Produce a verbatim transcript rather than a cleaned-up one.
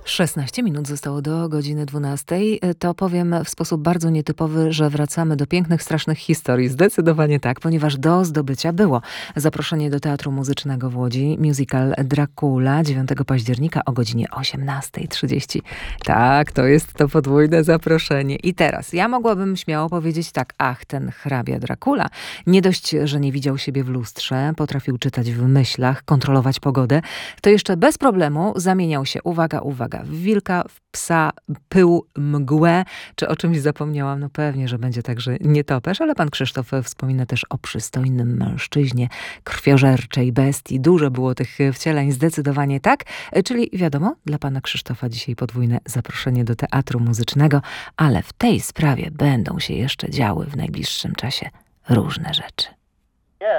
szesnaście minut zostało do godziny dwunastej. To powiem w sposób bardzo nietypowy, że wracamy do pięknych, strasznych historii. Zdecydowanie tak, ponieważ do zdobycia było zaproszenie do Teatru Muzycznego w Łodzi. Musical Dracula dziewiątego października o godzinie osiemnastej trzydzieści. Tak, to jest to podwójne zaproszenie. I teraz ja mogłabym śmiało powiedzieć tak, ach, ten hrabia Dracula. Nie dość, że nie widział siebie w lustrze, potrafił czytać w myślach, kontrolować pogodę, to jeszcze bez problemu zamieniał się, uwaga, uwaga, w wilka, w psa, pył, mgłę. Czy o czymś zapomniałam? No pewnie, że będzie także nietoperz, ale pan Krzysztof wspomina też o przystojnym mężczyźnie, krwiożerczej bestii. Dużo było tych wcieleń, zdecydowanie tak. Czyli wiadomo, dla pana Krzysztofa dzisiaj podwójne zaproszenie do Teatru Muzycznego, ale w tej sprawie będą się jeszcze działy w najbliższym czasie różne rzeczy.